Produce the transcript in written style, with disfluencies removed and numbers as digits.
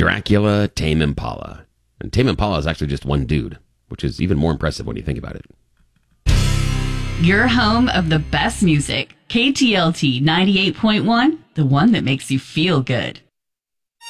Dracula, Tame Impala. And Tame Impala is actually just one dude, which is even more impressive when you think about it. Your home of the best music. KTLT 98.1, the one that makes you feel good.